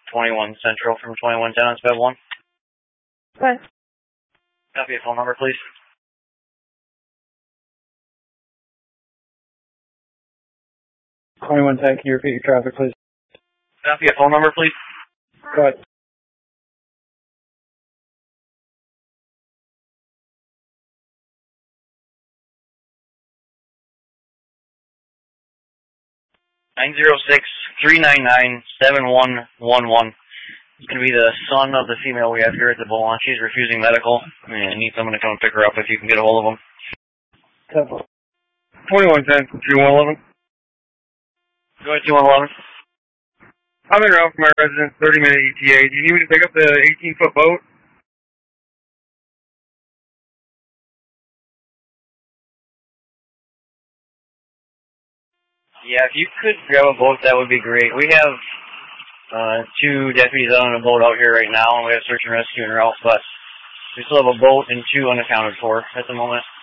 21 Central from 2110 on Sped 1. Okay. Copy a phone number, please. Can you repeat your traffic, please? Copy a phone number, please. Go ahead. (906-399-7111). It's going to be the son of the female we have here at the bull launch. She's refusing medical. I need someone to come and pick her up if you can get a hold of them. 2110, 2111. Go ahead, 2111. I'm in route from my residence, 30-minute ETA. Do you need me to pick up the 18-foot boat? Yeah, if you could grab a boat, that would be great. We have 2 deputies out on a boat out here right now, and we have search and rescue en route, but we still have a boat and 2 unaccounted for at the moment.